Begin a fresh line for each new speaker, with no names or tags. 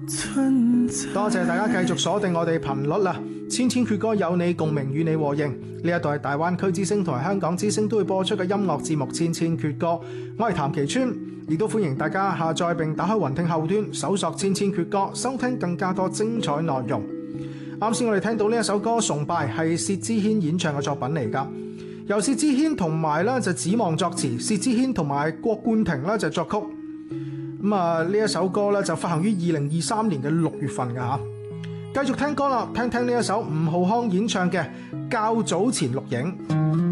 多謝大家繼續鎖定我哋頻率啦！千千闕歌有你共鳴，與你和應。呢一度係大灣區之聲同埋香港之聲都會播出嘅音樂節目《千千闕歌》，我係譚其川，亦都歡迎大家下載並打開雲聽後端，搜索《千千闕歌》，收聽更加多精彩內容。啱先我哋聽到呢一首歌《崇拜》係薛之謙演唱嘅作品嚟㗎，由薛之謙同埋咧就子望作詞，薛之謙同埋郭冠廷咧就作曲。咁呢一首歌咧就發行於2023年嘅6月份㗎嚇。繼續聽歌啦，聽聽呢一首吳浩康演唱嘅《較早前錄影》。